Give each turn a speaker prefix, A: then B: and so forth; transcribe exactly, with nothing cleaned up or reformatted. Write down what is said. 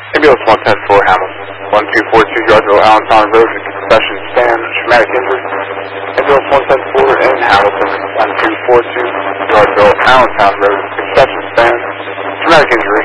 A: Ambulance one ten four Hamilton. one two four two Yardville, Allentown Road, concession stand, traumatic injury. Ambulance one ten four in Hamilton. one two four two Yardville, Allentown Road, concession stand, traumatic injury.